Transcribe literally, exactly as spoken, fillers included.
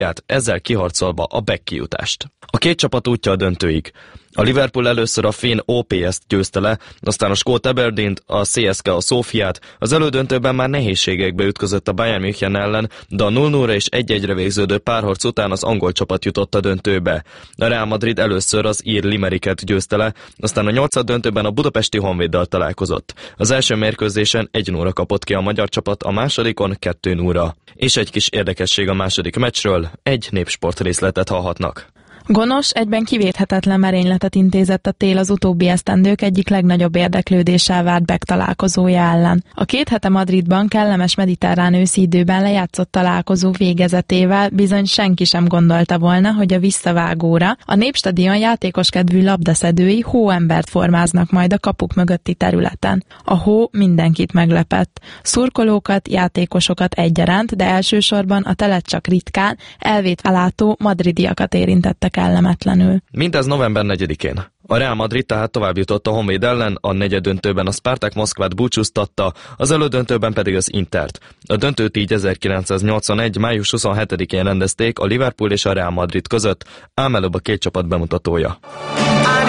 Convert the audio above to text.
ezzel kiharcolva a back-kijutást. A két csapat útja a döntőig. A Liverpool először a finn o pé est győzte le, aztán a skót Aberdeent, a cé es ká a Szófiát, az elődöntőben már nehézségekbe ütközött a Bayern München ellen, de a nulla nulla és egy egyre végződő párharc után az angol csapat jutott a döntőbe. A Real Madrid először az ír Limericket győzte le, aztán a nyolcad döntőben a budapesti Honvéddal találkozott. Az első mérkőzésen egy nulla kapott ki a magyar csapat, a másodikon kettő nulla. És egy kis érdekesség a második meccsről, egy Népsport részletet hallhatnak. Gonos, egyben kivéthetetlen merényletet intézett a tél az utóbbi esztendők egyik legnagyobb érdeklődéssel vált Beck találkozója ellen. A két hete Madridban kellemes mediterrán őszi időben lejátszott találkozó végezetével bizony senki sem gondolta volna, hogy a visszavágóra a Népstadion játékoskedvű labdaszedői hóembert formáznak majd a kapuk mögötti területen. A hó mindenkit meglepett. Szurkolókat, játékosokat egyaránt, de elsősorban a telet csak ritkán, elvétválátó madridiakat érintettek kellemetlenül. Mindez november negyedikén. A Real Madrid tehát tovább jutott a Honvéd ellen, a negyeddöntőben a Spartak Moszkvát búcsúztatta, az elődöntőben pedig az Intert. A döntőt így ezerkilencszáznyolcvanegy. május huszonhetedikén rendezték a Liverpool és a Real Madrid között, ám előbb a két csapat bemutatója.